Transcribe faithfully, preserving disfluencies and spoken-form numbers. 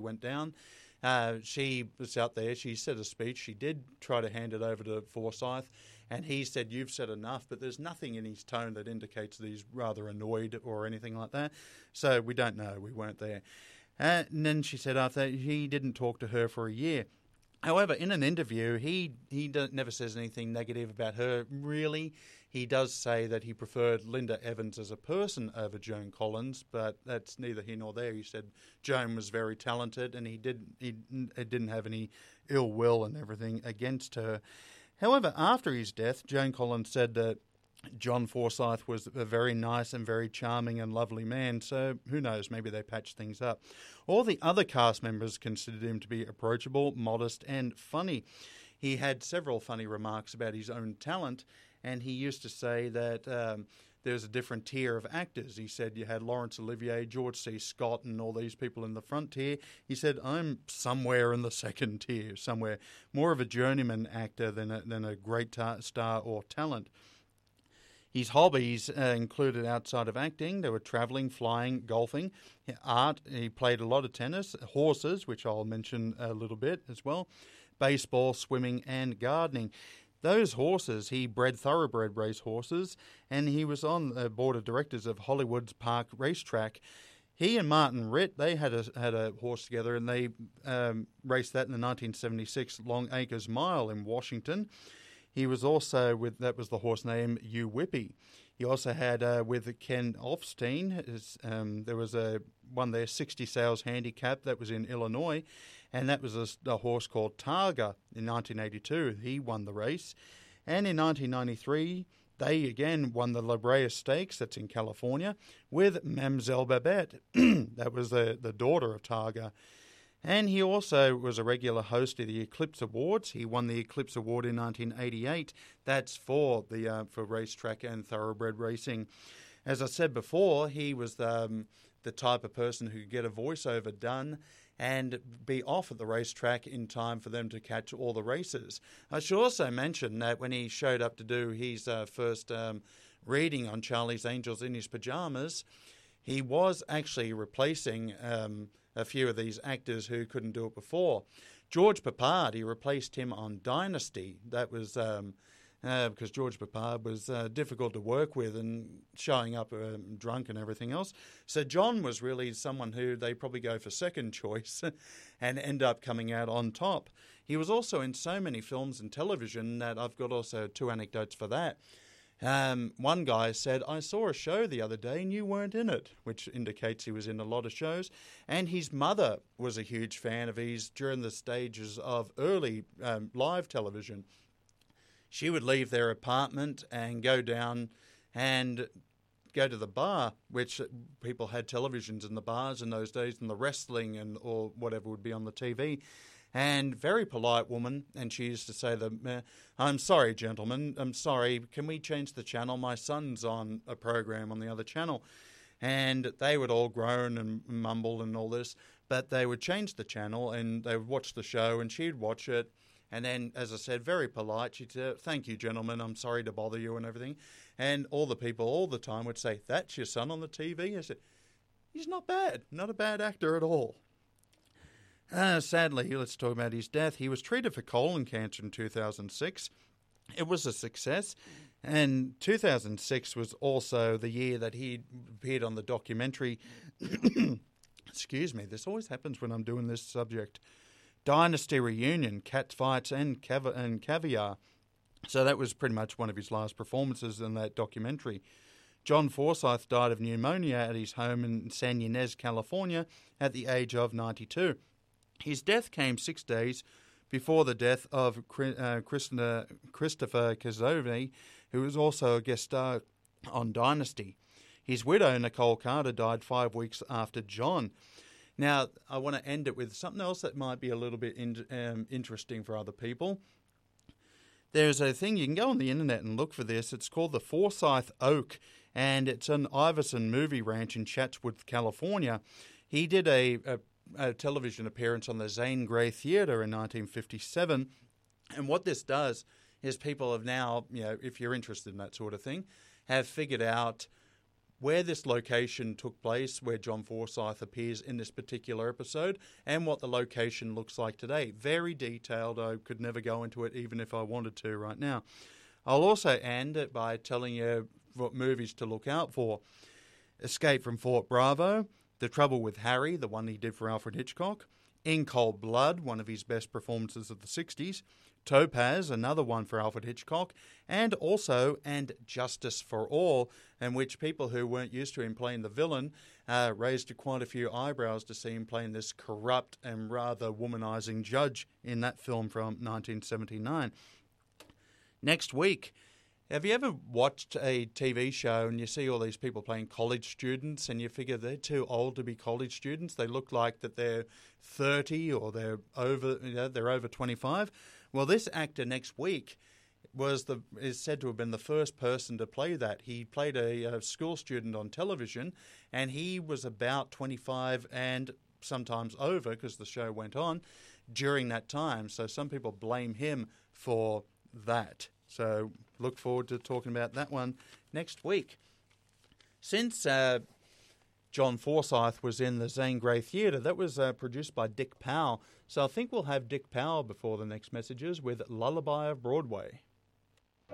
went down. Uh, she was out there. She said a speech. She did try to hand it over to Forsyth, and he said, "You've said enough," but there's nothing in his tone that indicates that he's rather annoyed or anything like that. So we don't know. We weren't there. Uh, and then she said after that, he didn't talk to her for a year. However, in an interview, he he don't, never says anything negative about her, really. He does say that he preferred Linda Evans as a person over Joan Collins, but that's neither here nor there. He said Joan was very talented, and he, did, he, he didn't have any ill will and everything against her. However, after his death, Joan Collins said that John Forsyth was a very nice and very charming and lovely man, so who knows, maybe they patched things up. All the other cast members considered him to be approachable, modest and funny. He had several funny remarks about his own talent, and he used to say that um, there's a different tier of actors. He said you had Laurence Olivier, George C. Scott and all these people in the front tier. He said, I'm somewhere in the second tier, somewhere more of a journeyman actor than a, than a great ta- star or talent. His hobbies uh, included, outside of acting, they were travelling, flying, golfing, art. He played a lot of tennis, horses, which I'll mention a little bit as well, baseball, swimming and gardening. Those horses, he bred thoroughbred race horses, and he was on the board of directors of Hollywood's Park Racetrack. He and Martin Ritt, they had a had a horse together, and they um, raced that in the nineteen seventy-six Long Acres Mile in Washington. He was also with, that was the horse name, U Whippy. He also had uh, with Ken Olfstein, his, um, there was a one there, sixty Sales Handicap, that was in Illinois, and that was a, a horse called Targa in nineteen eighty-two. He won the race. And in nineteen ninety-three, they again won the La Brea Stakes, that's in California, with Mamselle Babette. That was the, the daughter of Targa. And he also was a regular host of the Eclipse Awards. He won the Eclipse Award in nineteen eighty-eight. That's for the uh, for racetrack and thoroughbred racing. As I said before, he was the, um, the type of person who could get a voiceover done and be off at the racetrack in time for them to catch all the races. I should also mention that when he showed up to do his uh, first um, reading on Charlie's Angels in his pajamas, he was actually replacing Um, a few of these actors who couldn't do it before. George Peppard, he replaced him on Dynasty. That was um, uh, because George Peppard was uh, difficult to work with and showing up uh, drunk and everything else. So John was really someone who they probably go for second choice and end up coming out on top. He was also in so many films and television that I've got also two anecdotes for that. Um, one guy said, I saw a show the other day and you weren't in it, which indicates he was in a lot of shows. And his mother was a huge fan of his during the stages of early um, live television. She would leave their apartment and go down and go to the bar, which people had televisions in the bars in those days, and the wrestling and or whatever would be on the T V. And very polite woman, and she used to say, to them, I'm sorry, gentlemen, I'm sorry, can we change the channel? My son's on a program on the other channel. And they would all groan and mumble and all this, but they would change the channel and they would watch the show and she'd watch it. And then, as I said, very polite, she'd say, thank you, gentlemen, I'm sorry to bother you and everything. And all the people all the time would say, that's your son on the T V? I said, he's not bad, not a bad actor at all. Uh, sadly, let's talk about his death. He was treated for colon cancer in two thousand six. It was a success. And two thousand six was also the year that he appeared on the documentary. Excuse me, this always happens when I'm doing this subject. Dynasty Reunion, Cat Fights and, Cav- and Caviar. So that was pretty much one of his last performances in that documentary. John Forsyth died of pneumonia at his home in San Ynez, California, at the age of ninety-two. His death came six days before the death of uh, Christina, Christopher Cazzone, who was also a guest star on Dynasty. His widow, Nicole Carter, died five weeks after John. Now, I want to end it with something else that might be a little bit in, um, interesting for other people. There's a thing, you can go on the internet and look for this. It's called the Forsyth Oak, and it's an Iverson movie ranch in Chatsworth, California. He did a, a a television appearance on the Zane Grey Theatre in nineteen fifty-seven. And what this does is people have now, you know, if you're interested in that sort of thing, have figured out where this location took place, where John Forsyth appears in this particular episode, and what the location looks like today. Very detailed. I could never go into it even if I wanted to right now. I'll also end it by telling you what movies to look out for. Escape from Fort Bravo, The Trouble with Harry, the one he did for Alfred Hitchcock, In Cold Blood, one of his best performances of the sixties, Topaz, another one for Alfred Hitchcock, and also And Justice for All, in which people who weren't used to him playing the villain uh, raised quite a few eyebrows to see him playing this corrupt and rather womanizing judge in that film from nineteen seventy-nine. Next week, have you ever watched a T V show and you see all these people playing college students and you figure they're too old to be college students? They look like that they're thirty or they're over, you know, they're over twenty-five. Well, this actor next week was the is said to have been the first person to play that. He played a, a school student on television, and he was about twenty-five and sometimes over because the show went on during that time. So some people blame him for that. So look forward to talking about that one next week. Since uh, John Forsyth was in the Zane Grey Theatre, that was uh, produced by Dick Powell. So I think we'll have Dick Powell before the next messages with Lullaby of Broadway.